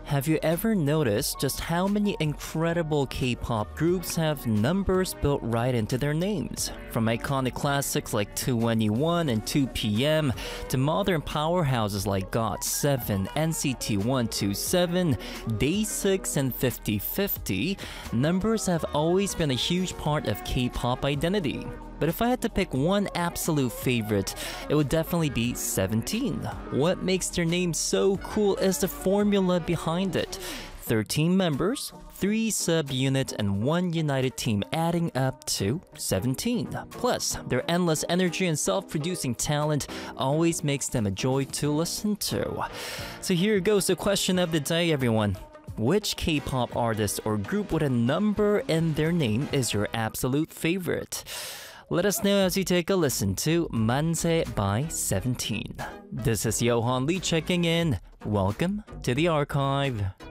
Have you ever noticed just how many incredible K-pop groups have numbers built right into their names? From iconic classics like 2NE1 and 2PM to modern powerhouses like GOT7, NCT 127, Day6 and 50/50, numbers have always been a huge part of K-pop identity. But if I had to pick one absolute favorite, it would definitely be 17. What makes their name so cool is the formula behind it. 13 members, 3 sub-units, and 1 united team adding up to 17. Plus, their endless energy and self-producing talent always makes them a joy to listen to. So here goes the question of the day, everyone. Which K-pop artist or group with a number in their name is your absolute favorite? Let us know as you take a listen to Manse by 17. This is Johan Lee checking in. Welcome to the archive.